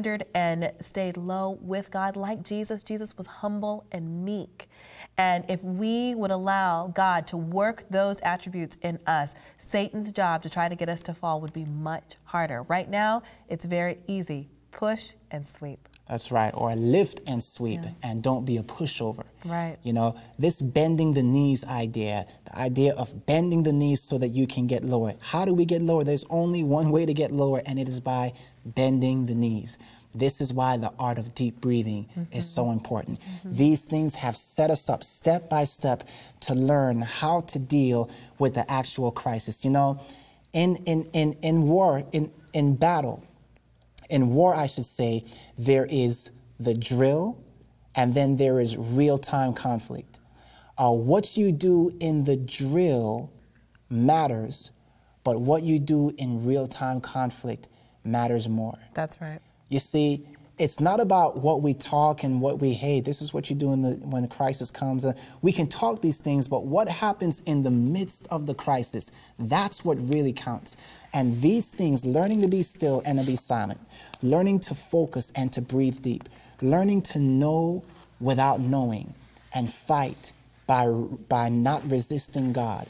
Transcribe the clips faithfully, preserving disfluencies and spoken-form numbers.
surrendered and stayed low with God like Jesus. Jesus was humble and meek. And if we would allow God to work those attributes in us, Satan's job to try to get us to fall would be much harder. Right now, it's very easy. Push and sweep. That's right. Or lift and sweep, Yeah. and don't be a pushover. Right. You know, this bending the knees idea, the idea of bending the knees so that you can get lower. How do we get lower? There's only one way to get lower, and it is by bending the knees. This is why the art of deep breathing mm-hmm. is so important. Mm-hmm. These things have set us up step by step to learn how to deal with the actual crisis. You know, in, in, in, in war, in, in battle, in war, I should say, there is the drill, and then there is real-time conflict. Uh, what you do in the drill matters, but what you do in real-time conflict matters more. That's right. You see, it's not about what we talk and what we hate. This is what you do in the, when the crisis comes. Uh, we can talk these things, but what happens in the midst of the crisis, that's what really counts. And these things, learning to be still and to be silent, learning to focus and to breathe deep, learning to know without knowing and fight by, by not resisting God.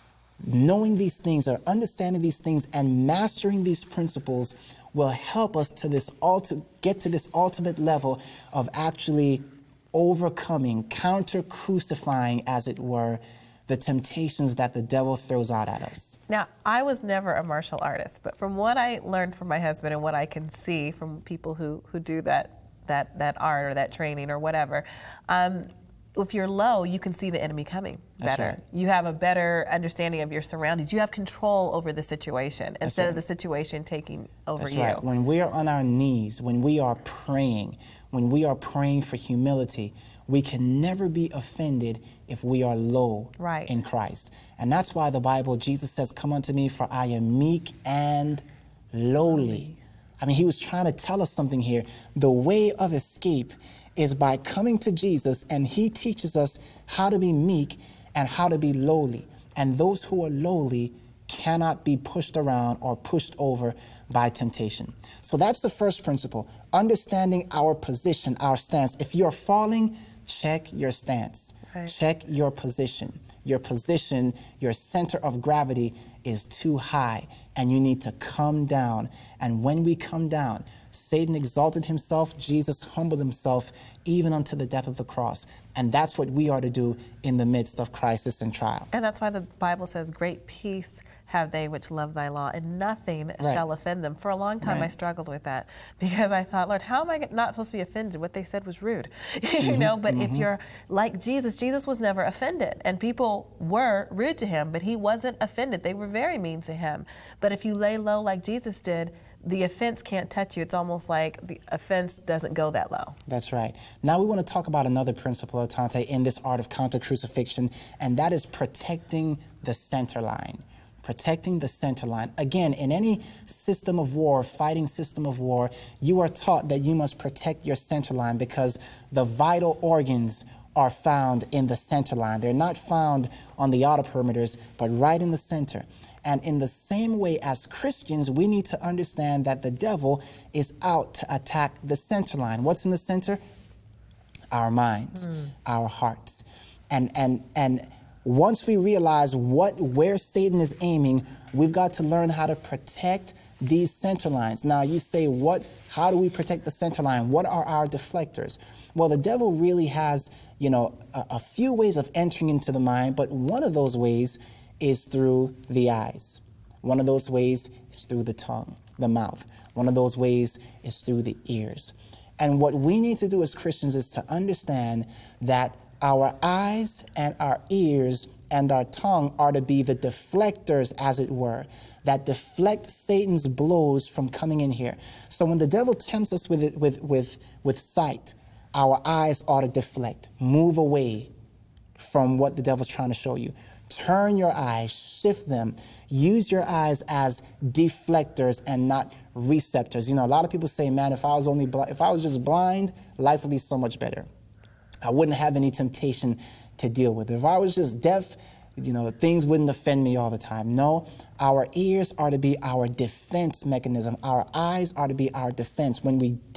Knowing these things or understanding these things and mastering these principles will help us to this ulti- get to this ultimate level of actually overcoming, counter-crucifying, as it were, the temptations that the devil throws out at us. Now, I was never a martial artist, but from what I learned from my husband and what I can see from people who, who do that, that, that art or that training or whatever, um, if you're low, you can see the enemy coming better. Right. You have a better understanding of your surroundings. You have control over the situation That's instead right. of the situation taking over That's you. Right. When we are on our knees, when we are praying, when we are praying for humility, we can never be offended if we are low right. in Christ. And that's why the Bible, Jesus says, "Come unto me, for I am meek and lowly." I mean, he was trying to tell us something here. The way of escape is by coming to Jesus, and he teaches us how to be meek and how to be lowly. And those who are lowly cannot be pushed around or pushed over by temptation. So that's the first principle, understanding our position, our stance. If you're falling, check your stance, right. check your position. Your position, your center of gravity is too high, and you need to come down. And when we come down, Satan exalted himself, Jesus humbled himself, even unto the death of the cross. And that's what we are to do in the midst of crisis and trial. And that's why the Bible says, "Great peace have they which love thy law, and nothing right. shall offend them." For a long time, right. I struggled with that because I thought, Lord, how am I not supposed to be offended? What they said was rude, you mm-hmm, know, but mm-hmm. if you're like Jesus, Jesus was never offended, and people were rude to him, but he wasn't offended. They were very mean to him. But if you lay low like Jesus did, the offense can't touch you. It's almost like the offense doesn't go that low. That's right. Now we want to talk about another principle, Tante, in this art of counter-crucifixion, and that is protecting the center line. Protecting the center line. Again, in any system of war, fighting system of war, you are taught that you must protect your center line because the vital organs are found in the center line. They're not found on the outer perimeters, but right in the center. And in the same way as Christians, we need to understand that the devil is out to attack the center line. What's in the center? Our minds, mm. our hearts. And, and, and once we realize what, where Satan is aiming, we've got to learn how to protect these center lines. Now you say, what, how do we protect the center line? What are our deflectors? Well, the devil really has, you know, a, a few ways of entering into the mind, but one of those ways is through the eyes. One of those ways is through the tongue, the mouth. One of those ways is through the ears. And what we need to do as Christians is to understand that our eyes and our ears and our tongue are to be the deflectors, as it were, that deflect Satan's blows from coming in here. So when the devil tempts us with, it, with, with, with sight, our eyes ought to deflect, move away from what the devil's trying to show you. Turn your eyes, shift them, use your eyes as deflectors and not receptors. You know, a lot of people say, man, if I was only bl- if I was just blind, life would be so much better. I wouldn't have any temptation to deal with. If I was just deaf, you know, things wouldn't offend me all the time. No, our ears are to be our defense mechanism. Our eyes are to be our defense. When we